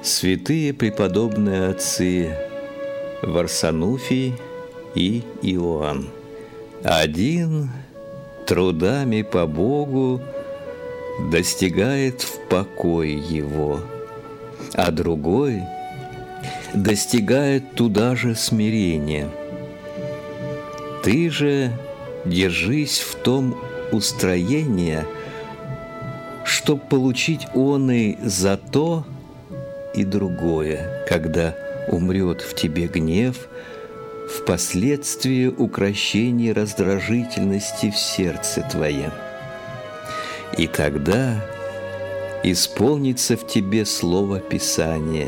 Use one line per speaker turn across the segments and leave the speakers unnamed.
Святые преподобные отцы Варсонофий и Иоанн. Один трудами по Богу достигает в покой его, а другой достигает туда же смирения. Ты же держись в том устроении, чтоб получить он и за то, и другое, когда умрет в тебе гнев, впоследствии укрощение раздражительности в сердце твоем. И тогда исполнится в тебе слово Писания: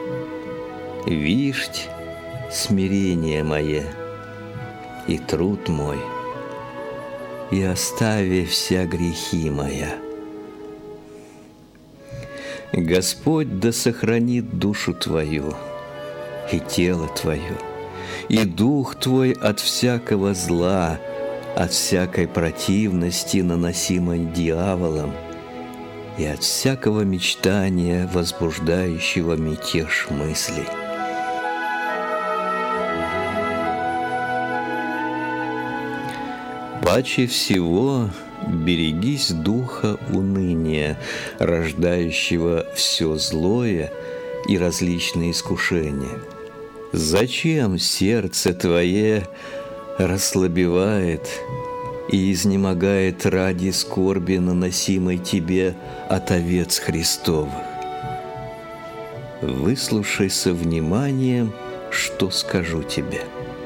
«Вишть смирение мое и труд мой, и остави вся грехи моя». Господь да сохранит душу твою и тело твое, и дух твой от всякого зла, от всякой противности, наносимой дьяволом, и от всякого мечтания, возбуждающего мятеж мыслей. Паче всего берегись духа уныния, рождающего все злое и различные искушения. Зачем сердце твое расслабевает и изнемогает ради скорби, наносимой тебе от овец Христовых? Выслушай со вниманием, что скажу тебе.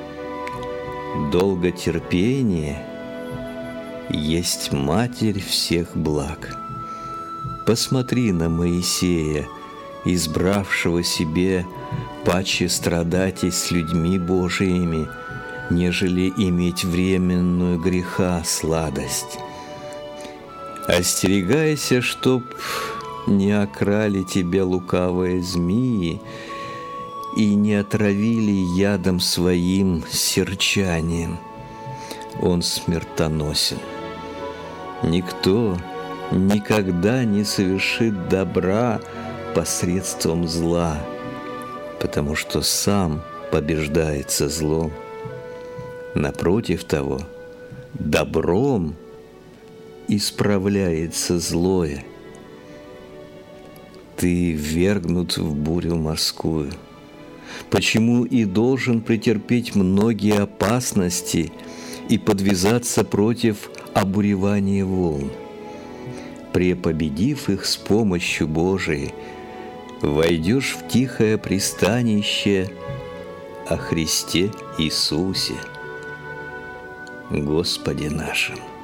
Долготерпение есть матерь всех благ. Посмотри на Моисея, избравшего себе паче страдать с людьми Божиими, нежели иметь временную греха сладость. Остерегайся, чтоб не окрали тебя лукавые змеи и не отравили ядом своим серчанием. Он смертоносен. Никто никогда не совершит добра посредством зла, потому что сам побеждается злом. Напротив того, добром исправляется злое. Ты ввергнут в бурю морскую, почему и должен претерпеть многие опасности и подвязаться против обуревания волн. Препобедив их с помощью Божией, войдешь в тихое пристанище о Христе Иисусе, Господе нашим.